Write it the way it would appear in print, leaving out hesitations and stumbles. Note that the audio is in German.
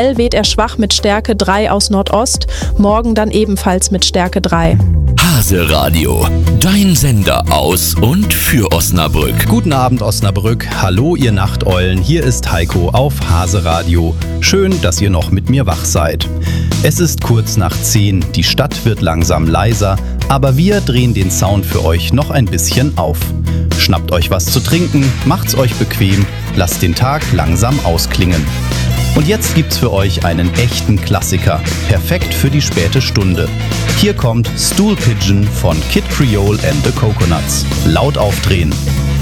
weht er schwach mit Stärke 3 aus Nordost, morgen dann ebenfalls mit Stärke 3. Hase Radio, dein Sender aus und für Osnabrück. Guten Abend Osnabrück, hallo ihr Nachteulen, hier ist Heiko auf Hase Radio. Schön, dass ihr noch mit mir wach seid. Es ist kurz nach 10, die Stadt wird langsam leiser, aber wir drehen den Sound für euch noch ein bisschen auf. Schnappt euch was zu trinken, macht's euch bequem, lasst den Tag langsam ausklingen. Und jetzt gibt's für euch einen echten Klassiker, perfekt für die späte Stunde. Hier kommt Stool Pigeon von Kid Creole and the Coconuts. Laut aufdrehen.